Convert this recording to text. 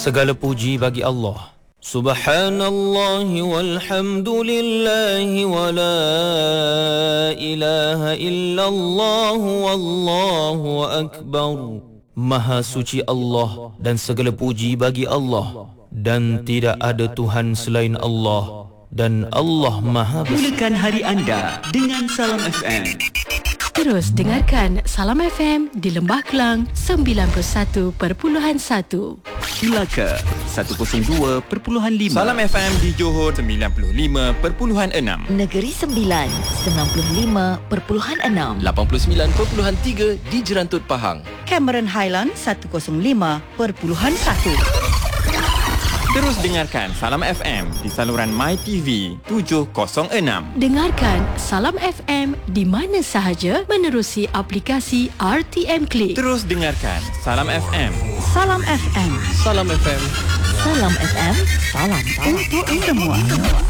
Segala puji bagi Allah. Subhanallah walhamdulillah wa la ilaha illallah wallahu akbar. Maha suci Allah dan segala puji bagi Allah, dan tidak ada Tuhan selain Allah, dan Allah Maha Besar. Mulakan hari anda dengan Salam FM. Terus dengarkan Salam FM di Lembah Kelang 91.1, Melaka 102.5, Salam FM di Johor 95.6, Negeri Sembilan 95.6, 89.3 di Jerantut Pahang, Cameron Highland 105.1. Terus dengarkan Salam FM di saluran MyTV 706. Dengarkan Salam FM di mana sahaja menerusi aplikasi RTM Click. Terus dengarkan Salam FM. Salam FM. Salam FM. Salam FM, salam untuk semua.